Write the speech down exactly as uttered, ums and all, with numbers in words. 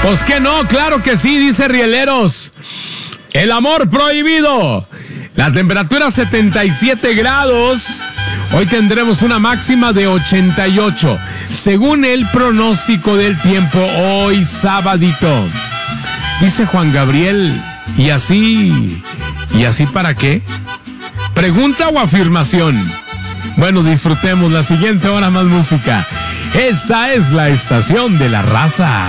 Pues que no, claro que sí, dice Rieleros. El amor prohibido. La temperatura setenta y siete grados. Hoy tendremos una máxima de ochenta y ocho. Según el pronóstico del tiempo, hoy sabadito. Dice Juan Gabriel, ¿y así? ¿Y así para qué? ¿Pregunta o afirmación? Bueno, disfrutemos la siguiente hora más música. Esta es la estación de la raza.